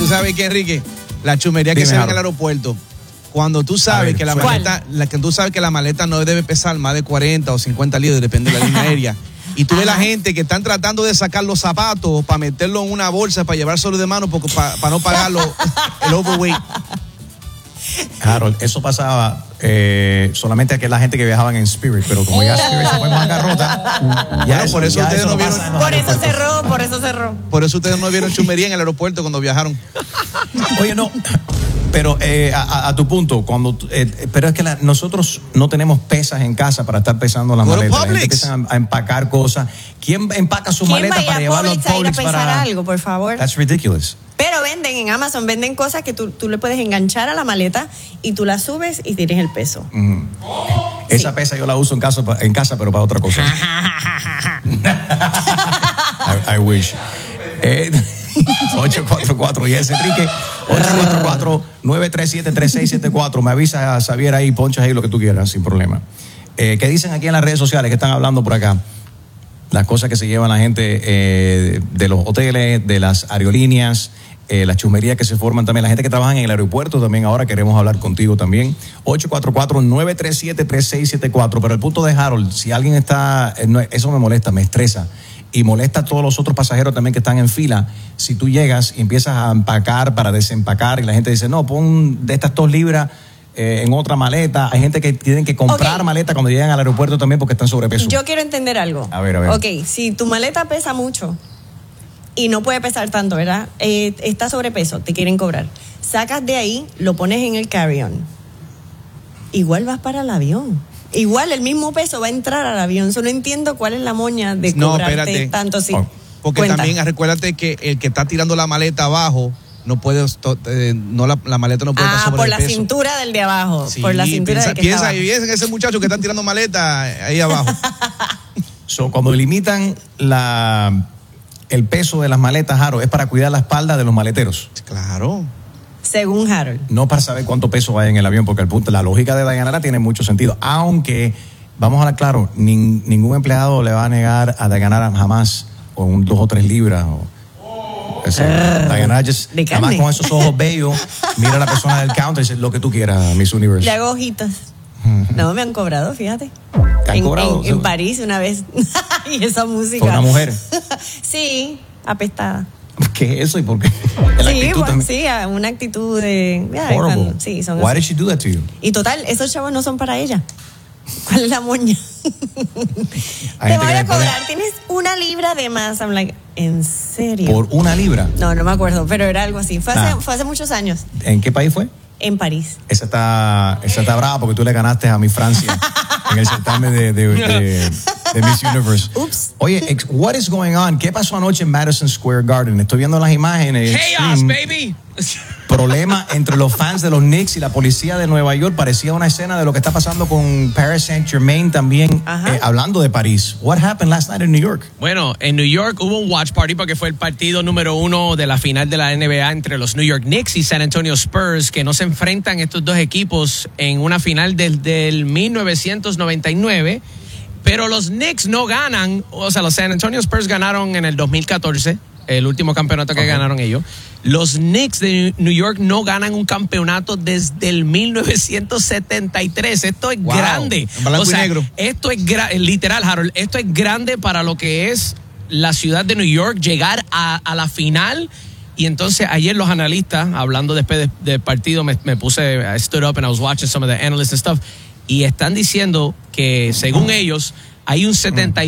tú sabes que, Enrique, la chumería que se ve en el aeropuerto, cuando tú sabes que la maleta no debe pesar más de 40 o 50 libras, depende de la línea aérea. Y tú ves la gente que están tratando de sacar los zapatos para meterlo en una bolsa, para llevárselo de mano, para no pagarlo el overweight. Harold, eso pasaba solamente a la gente que viajaban en Spirit, pero como ya Spirit se fue en bancarrota, ya por eso ustedes no vieron. Por eso cerró. Por eso ustedes no vieron chumería en el aeropuerto cuando viajaron. Oye, no. Pero a tu punto, pero es que nosotros no tenemos pesas en casa para estar pesando las maletas. La gente empieza a empacar cosas. ¿Quién empaca su maleta para llevarlo al Publix para pesar algo, por favor? That's ridiculous. Pero venden en Amazon, venden cosas que tú le puedes enganchar a la maleta y tú la subes y tienes el peso. Esa pesa yo la uso en casa, pero para otra cosa. I wish. 844 y ese Enrique 844-937-3674. Me avisa Xavier ahí, ponchas ahí lo que tú quieras sin problema. ¿Qué dicen aquí en las redes sociales que están hablando por acá? Las cosas que se llevan la gente de los hoteles, de las aerolíneas, las chumerías que se forman también, la gente que trabaja en el aeropuerto también. Ahora queremos hablar contigo también. 844-937-3674. Pero el punto de Harold, si alguien está, eso me molesta, me estresa. Y molesta a todos los otros pasajeros también que están en fila. Si tú llegas y empiezas a empacar para desempacar y la gente dice, no, pon de estas 2 libras en otra maleta. Hay gente que tienen que comprar maleta cuando llegan al aeropuerto también porque están sobrepeso. Yo quiero entender algo. A ver. Ok, si tu maleta pesa mucho y no puede pesar tanto, ¿verdad? Está sobrepeso, te quieren cobrar. Sacas de ahí, lo pones en el carry-on. Igual vas para el avión. Igual el mismo peso va a entrar al avión. Solo no entiendo cuál es la moña de cobrarte tanto así. Porque también recuérdate que el que está tirando la maleta abajo no puede, la maleta no puede estar sobre por el la peso. Cintura del de abajo. Sí, por la cintura del que está abajo. Piensa en ese muchacho que está tirando maleta ahí abajo. Cuando limitan el peso de las maletas, Harold, es para cuidar la espalda de los maleteros. Claro. Según Harold. No para saber cuánto peso hay en el avión, porque la lógica de Dayanara tiene mucho sentido. Aunque, vamos a hablar claro, ningún empleado le va a negar a Dayanara jamás con 2 o 3 libras. Dayanara, jamás con esos ojos bellos, mira a la persona del counter y dice lo que tú quieras, Miss Universe. Le hago ojitos. No, me han cobrado, fíjate. ¿Te han cobrado? En París una vez. Y esa música. ¿Fue una mujer? Sí, apestada. ¿Qué es eso y por qué? Sí, una actitud de... Horrible. Sí, son Why did she do that to you? Y total, esos chavos no son para ella. ¿Cuál es la moña? Te voy a cobrar, tienes 1 libra de más. I'm like, ¿en serio? ¿Por 1 libra? No me acuerdo, pero era algo así. Fue hace muchos años. ¿En qué país fue? En París. Esa está brava porque tú le ganaste a mi Francia en el certamen de Miss Universe. Oops. Oye, what is going on? ¿Qué pasó anoche en Madison Square Garden? Estoy viendo las imágenes. Chaos, baby. Problema entre los fans de los Knicks y la policía de Nueva York. Parecía una escena de lo que está pasando con Paris Saint-Germain también, hablando de París. What happened last night in New York? Bueno, en New York hubo un watch party porque fue el partido número 1 de la final de la NBA entre los New York Knicks y San Antonio Spurs, que no se enfrentan estos dos equipos en una final desde el 1999. Pero los Knicks no ganan, o sea, los San Antonio Spurs ganaron en el 2014, el último campeonato que ganaron ellos. Los Knicks de New York no ganan un campeonato desde el 1973. Esto es grande. En blanco y negro. Esto es literal, Harold. Esto es grande para lo que es la ciudad de New York, llegar a la final. Y entonces ayer los analistas, hablando después del partido, me puse, I stood up and I was watching some of the analysts and stuff, y están diciendo que según ellos hay un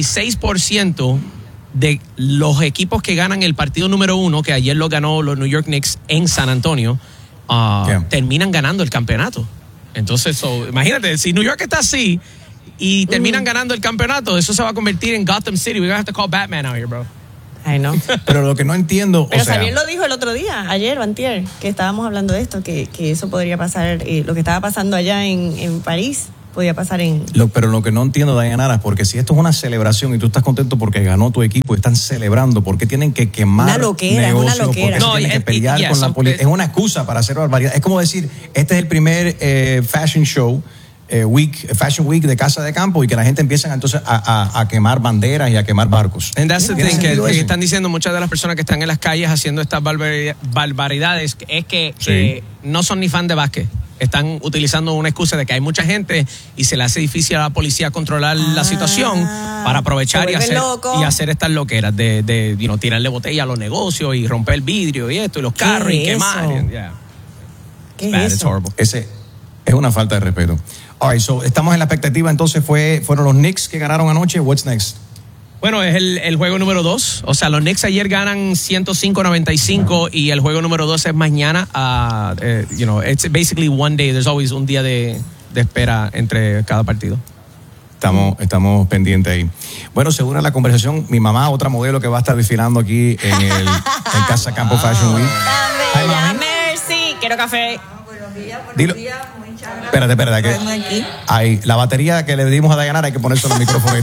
76% de los equipos que ganan el partido número 1, que ayer lo ganó los New York Knicks en San Antonio, terminan ganando el campeonato. Entonces, imagínate, si New York está así y terminan ganando el campeonato, eso se va a convertir en Gotham City. We're gonna have to call Batman out here, bro. Ay, no. Pero lo que no entiendo... Pero Xavier lo dijo el otro día, ayer o antier, que estábamos hablando de esto, que eso podría pasar, lo que estaba pasando allá en París, podía pasar en... Pero lo que no entiendo, Dayanara, porque si esto es una celebración y tú estás contento porque ganó tu equipo y están celebrando, ¿por qué tienen que quemar una loquera, negocios? Es una loquera. ¿Por qué tienen que pelear con la policía? Es una excusa para hacer barbaridad. Es como decir, este es el primer fashion show Fashion Week de Casa de Campo y que la gente empiece entonces a quemar banderas y a quemar barcos. And that's the thing, que están diciendo muchas de las personas que están en las calles haciendo estas barbaridades, es que no son ni fan de básquet. Están utilizando una excusa de que hay mucha gente y se le hace difícil a la policía controlar la situación para aprovechar y hacer estas loqueras de tirarle botella a los negocios y romper el vidrio y esto y los carros y quemar. ¿Qué es eso? Ese es una falta de respeto. All right, so estamos en la expectativa, entonces fueron los Knicks que ganaron anoche. What's next? Bueno, es el juego número 2. O sea, los Knicks ayer ganan 105-95 y el juego número 2 es mañana. It's basically one day. There's always un día de espera entre cada partido. Estamos pendientes ahí. Bueno, según la conversación, mi mamá, otra modelo que va a estar desfilando aquí en el Casa Campo Fashion Week. Hi, Mercy. Quiero café. Buenos días. Dilo. Espérate. Que la batería que le dimos a Dayanara hay que ponerse en el micrófono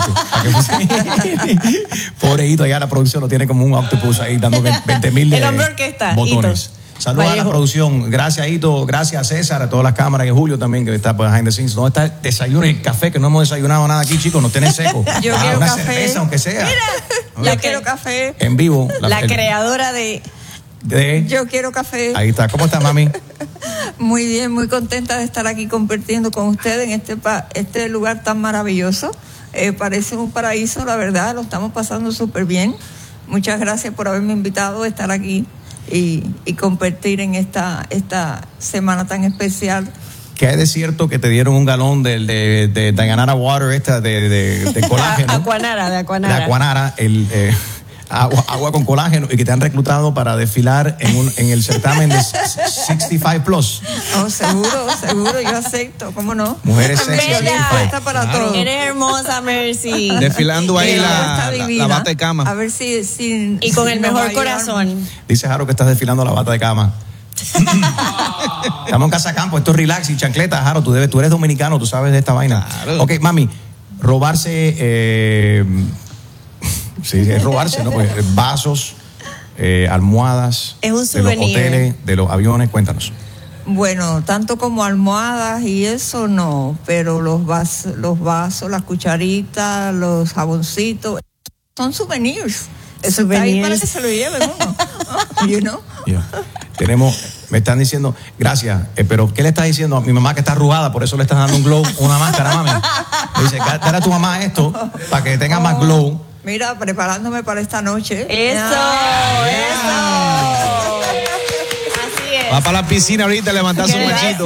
Pobreito, ya la producción lo tiene como un octopus ahí dando 20,000 de botones. Saludos a la producción. Gracias, Hito. Gracias a César, a todas las cámaras y a Julio también, que está behind the scenes. ¿Dónde está el desayuno y el café? Que no hemos desayunado nada aquí, chicos. No tienen seco. Yo quiero una café. Cerveza, aunque sea. Mira, yo quiero café. En vivo. La creadora de... Yo quiero café. Ahí está. ¿Cómo estás, mami? Muy bien, muy contenta de estar aquí compartiendo con ustedes en este lugar tan maravilloso. Parece un paraíso, la verdad, lo estamos pasando súper bien. Muchas gracias por haberme invitado a estar aquí y compartir en esta semana tan especial. ¿Qué hay de cierto que te dieron un galón de Dayanara Water de colágeno? De Aquanara, agua con colágeno, y que te han reclutado para desfilar en el certamen de 65 Plus. Oh, seguro, yo acepto, ¿cómo no? Mujeres sexy. Está para todo. Eres hermosa, Mercy. Desfilando ahí la bata de cama. A ver si y con el mejor corazón. Dice Jaro que estás desfilando la bata de cama. Estamos en Casa Campo, esto es relax y chancleta. Jaro, tú eres dominicano, tú sabes de esta vaina. Claro. Ok, mami, robarse... Sí, es robarse, ¿no? Pues, vasos, almohadas, es un de souvenir. los hoteles, de los aviones, cuéntanos. Bueno, tanto como almohadas y eso no, pero los vasos, las cucharitas, los jaboncitos, son souvenirs. Eso está ahí para que se lo lleven uno. You know? Yeah. Me están diciendo, gracias, pero ¿qué le estás diciendo a mi mamá que está arrugada? Por eso le estás dando un glow, una máscara, mami. Le dice, dale a tu mamá esto para que tenga más glow. Mira, preparándome para esta noche. Eso. Así es. Va para la piscina ahorita, levantar su machito.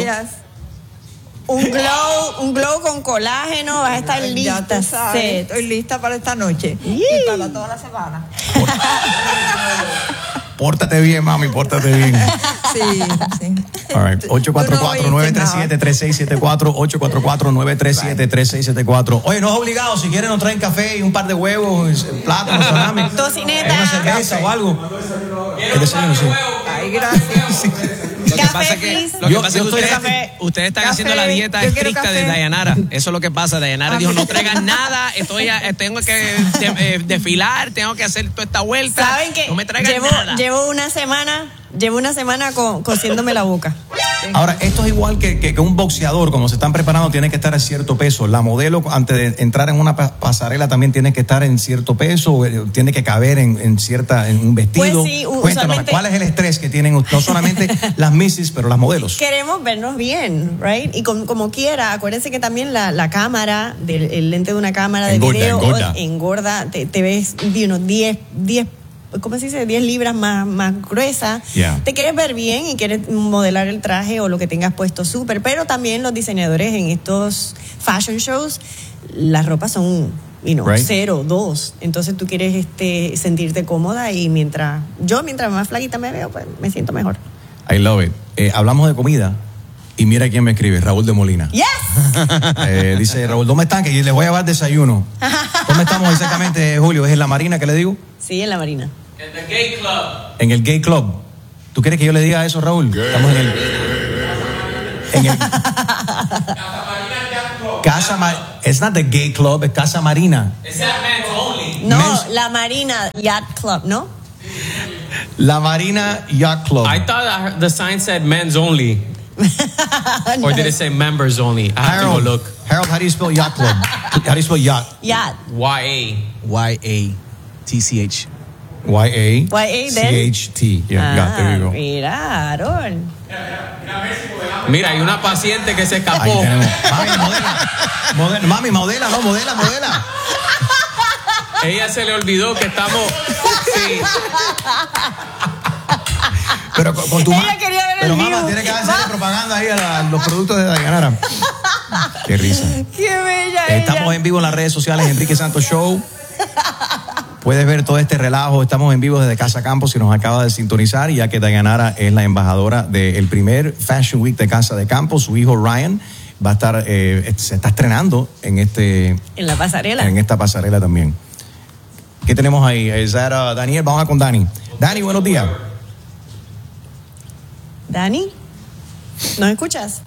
Un glow con colágeno, vas a estar lista. Ya tú sabes, estoy lista para esta noche y para toda la semana. Pórtate bien, mami, pórtate bien. Sí. All right. 844-937-3674, 844-937-3674. Oye, no es obligado, si quieren nos traen café y un par de huevos, plátano, salami, tocineta, una cerveza o algo. ¿Qué desayuno? Sí. Ay, gracias. Lo que pasa es que ustedes están haciendo la dieta estricta de Dayanara. Eso es lo que pasa. Dayanara dijo, no traigan nada, tengo que desfilar, tengo que hacer toda esta vuelta. ¿Saben qué? No me traigan nada. Llevo una semana cosiéndome la boca. Ahora, esto es igual que un boxeador, como se están preparando, tiene que estar a cierto peso. La modelo, antes de entrar en una pasarela, también tiene que estar en cierto peso, tiene que caber en un vestido. Pues sí, cuéntanos, ¿cuál es el estrés que tienen no solamente las misses, pero las modelos? Queremos vernos bien, right? Y como quiera, acuérdense que también la cámara, el lente de una cámara de video engorda, te ves 10 ¿cómo se dice? 10 libras más gruesa. Yeah. Te quieres ver bien y quieres modelar el traje o lo que tengas puesto súper, pero también los diseñadores en estos fashion shows, las ropas son, right. 0, 2. Entonces tú quieres sentirte cómoda y mientras más flaquita me veo, pues me siento mejor. I love it. Hablamos de comida. Y mira quién me escribe, Raúl de Molina. Yes. Dice, Raúl, ¿dónde están? Que les voy a llevar desayuno. ¿Dónde estamos exactamente, Julio? ¿Es en la Marina que le digo? Sí, en la Marina. En el Gay Club. En el Gay Club. ¿Tú quieres que yo le diga eso, Raúl? Estamos en el Casa Marina. It's not the Gay Club, es Casa Marina. Is that men's only? No, la Marina Yacht Club, ¿no? La Marina Yacht Club. I thought the sign said men's only. Or did it say members only? I have to go look. Harold, how do you spell yacht club? How do you spell yacht? Yacht. Y-A. Y-A-T-C-H. Y-A-C-H-T. Yeah, yacht. There you go. Mira, Harold. Mira, hay una paciente que se escapó. Ahí tenemos. Mami, modela. Ella se le olvidó que estamos. Sí. Pero con tu Ella quería ver pero el mamá, view. tiene que hacer propaganda ahí a los productos de Dayanara. Qué risa. Qué bella Estamos ella. en vivo en las redes sociales, Enrique Santos Show. Puedes ver todo este relajo. Estamos en vivo desde Casa Campo, si nos acaba de sintonizar, ya que Dayanara es la embajadora del primer Fashion Week de Casa de Campo. Su hijo Ryan va a estar, se está estrenando en la pasarela. En esta pasarela también. ¿Qué tenemos ahí? Daniel, vamos con Dani. Dani, buenos días. Dani, ¿nos escuchas?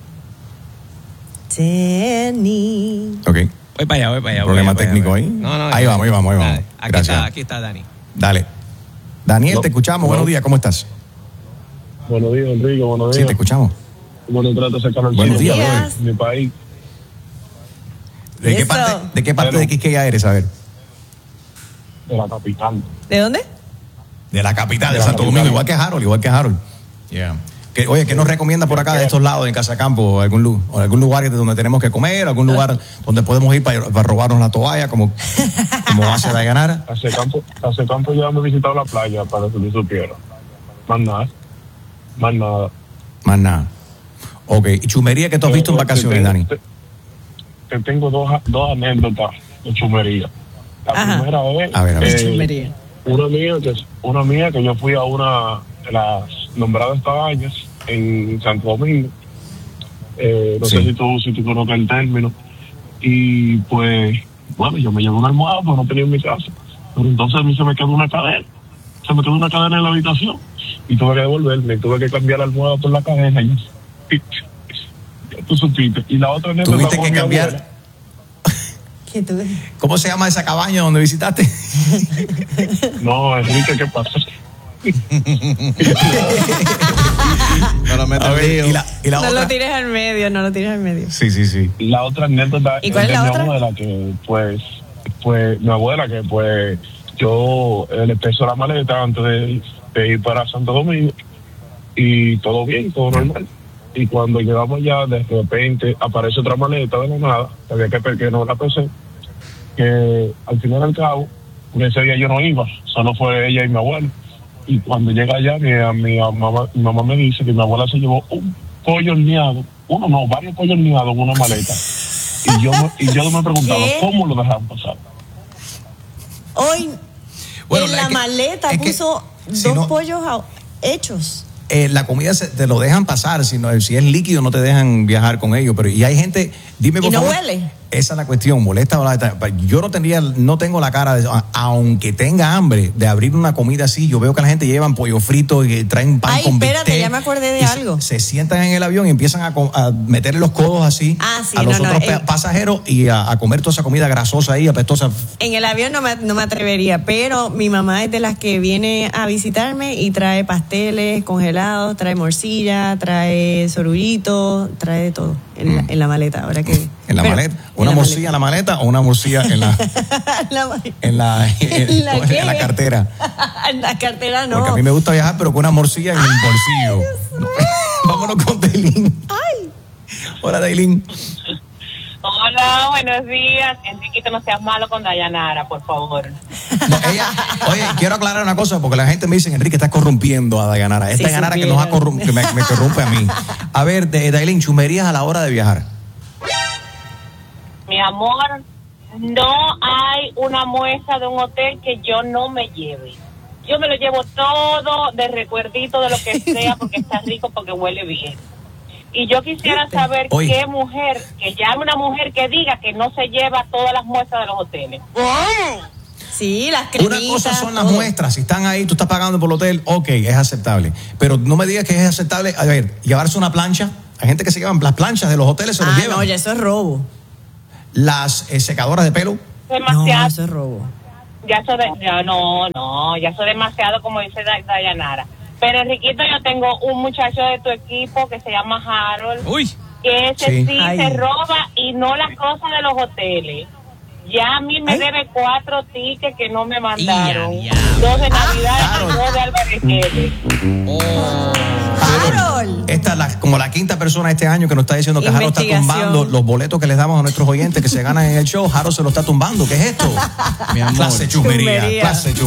Dani. Ok. Voy para allá. Problema técnico ahí. No, Ahí vamos. Dale, Gracias. aquí está Dani. Dale. Daniel, te escuchamos. Buenos días, ¿cómo estás? Buenos días, Enrique, buenos días. Sí, te escuchamos. Bueno, trato de sacar el Buenos chino días, de mi país. ¿De qué Eso. parte de Quisqueya eres? A ver. De la capital. ¿De dónde? De la capital de De la Santo capital. Domingo, igual que Harold. Yeah. Oye, ¿qué nos recomienda por acá de estos lados en Casa Campo? ¿Algún lugar donde tenemos que comer? ¿Algún lugar donde podemos ir para robarnos la toalla como hace Dayanara? Hace campo ya me he visitado la playa, para que tú supieras. Más nada. Más nada. Ok, ¿y chumería que tú has visto en vacaciones, Dani? Te tengo dos anécdotas de chumería. La Ajá. primera vez, A ver. Chumería. una mía que yo fui a una de las nombradas cabañas en Santo Domingo. No Sí. sé si tú conoces el término. Y pues, bueno, yo me llevé una almohada, pues no tenía en mi casa. Pero entonces a mí se me quedó una cadena. En la habitación. Y tuve que devolverme, tuve que cambiar la almohada por la cadena. Y tú supiste. Y la otra anécdota ¿Tuviste fue que mi cambiar? abuela. ¿Qué tú? ¿Cómo se llama esa cabaña donde visitaste? No, Enrique, ¿qué pasa? No lo metas A ver, lío. y la No otra. lo tires al medio. Sí. La otra anécdota ¿Y cuál es de la mi otra? abuela, que pues mi abuela, que pues yo le peso la maleta antes de ir para Santo Domingo y todo bien, todo normal. Y cuando llegamos allá, de repente aparece otra maleta de la nada, había que no la pesé, que al final y al cabo, porque ese día yo no iba, solo fue ella y mi abuela. Y cuando llega allá, mi mamá me dice que mi abuela se llevó un pollo horneado, varios pollos horneados en una maleta. Y yo me preguntaba, ¿Qué? ¿cómo lo dejaron pasar? Hoy Bueno, en es la que- maleta es que puso si dos no- pollos hechos. La comida te lo dejan pasar, si es líquido no te dejan viajar con ellos, pero y hay gente, dime por ¿Y no favor. huele? Esa es la cuestión, molesta o yo no tengo la cara de, aunque tenga hambre de abrir una comida así, yo veo que la gente llevan pollo frito y traen pan Ay, con espérate, bistec, ya me acordé de y algo. Se sientan en el avión y empiezan a meterle los codos así Ah, sí, a los no, otros no, pasajeros y a comer toda esa comida grasosa ahí, apestosa. En el avión no me atrevería, pero mi mamá es de las que viene a visitarme y trae pasteles congelados, trae morcilla, trae sorullito, trae de todo en la maleta. Ahora que En la maleta, una morcilla en la maleta o una morcilla en la ¿En la qué? en la cartera. En la cartera no. Porque a mí me gusta viajar, pero con una morcilla en el bolsillo. Vámonos con Daylin. Hola, Daylin. Hola, buenos días. Enriquito, no seas malo con Dayanara, por favor. No, oye, quiero aclarar una cosa, porque la gente me dice, Enrique, estás corrompiendo a Dayanara. Es Si Dayanara que supiera. que me corrompe a mí. A ver, Daylin, chumerías a la hora de viajar. Mi amor, no hay una muestra de un hotel que yo no me lleve. Yo me lo llevo todo de recuerdito de lo que sea porque está rico, porque huele bien. Y yo quisiera saber Oye. qué mujer, que llame una mujer que diga que no se lleva todas las muestras de los hoteles. Sí, las Una cremitas. cosa son las todo. muestras, si están ahí, tú estás pagando por el hotel, ok, es aceptable. Pero no me digas que es aceptable, a ver, llevarse una plancha. Hay gente que se llevan las planchas de los hoteles, se los llevan. No, ya eso es robo. Las secadoras de pelo. Demasiado. No, eso es robo. Ya eso es demasiado, como dice Dayanara. Pero Enriquito, yo tengo un muchacho de tu equipo que se llama Harold. Uy. Que ese sí Ay. se roba y no las cosas de los hoteles. Ya a mí me debe 4 tickets que no me mandaron. 2 de Navidad y 2 de Álvarez Guedes. Harold. Esta es como la quinta persona este año que nos está diciendo que Harold está Investigación. tumbando los boletos que les damos a nuestros oyentes que se ganan en el show. Harold se lo está tumbando. ¿Qué es esto? Mi amor. Clase chusmería. Chusmería. Clase chusmería.